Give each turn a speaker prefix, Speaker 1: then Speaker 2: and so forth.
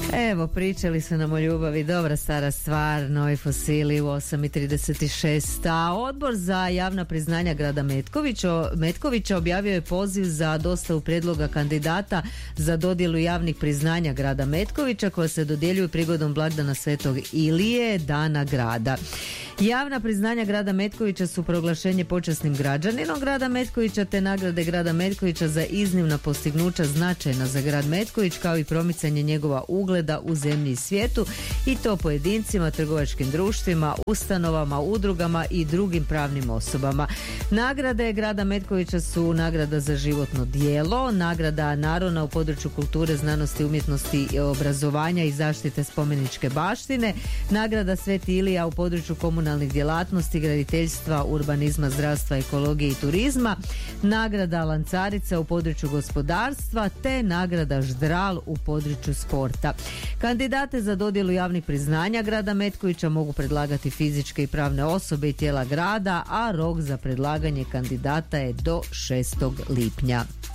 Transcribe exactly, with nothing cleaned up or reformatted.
Speaker 1: Evo, pričali su nam o ljubavi, dobra stara stvar, Novi fosili u osam i trideset šest. A Odbor za javna priznanja grada Metkovića, Metkovića objavio je poziv za dostavu prijedloga kandidata za dodjelu javnih priznanja grada Metkovića koja se dodjeljuju prigodom blagdana Svetog Ilije, dana grada. Javna priznanja grada Metkovića su proglašenje počasnim građaninom grada Metkovića te nagrade grada Metkovića za iznimna postignuća značajna za grad Metković, kao i promicanje njegova ugleda u zemlji i svijetu, i to pojedincima, trgovačkim društvima, ustanovama, udrugama i drugim pravnim osobama. Nagrade grada Metkovića su nagrada za životno djelo, nagrada Narona u području kulture, znanosti, umjetnosti, obrazovanja i zaštite spomeničke baštine, nagrada Sveti Ilija u području komunalnih djelatnosti, graditeljstva, urbanizma, zdravstva, ekologije i turizma, nagrada Lancarica u području gospodarstva te nagrada Ždral u području sporta. Kandidate za dodjelu javnih priznanja grada Metkovića mogu predlagati fizičke i pravne osobe i tijela grada, a rok za predlaganje kandidata je do šestog lipnja.